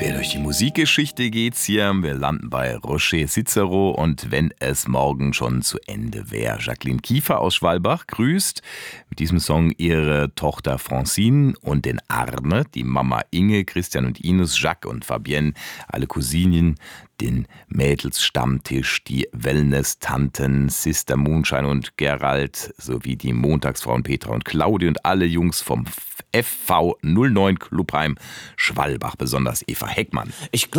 Quer durch die Musikgeschichte geht's hier. Wir landen bei Roger Cicero und wenn es morgen schon zu Ende wäre. Jacqueline Kiefer aus Schwalbach grüßt mit diesem Song ihre Tochter Francine und den Arne, die Mama Inge, Christian und Ines, Jacques und Fabienne, alle Cousinen, den Mädelsstammtisch, die Wellness-Tanten, Sister Moonshine und Gerald, sowie die Montagsfrauen Petra und Claudi und alle Jungs vom FV 09 Clubheim Schwalbach, besonders Eva Heckmann.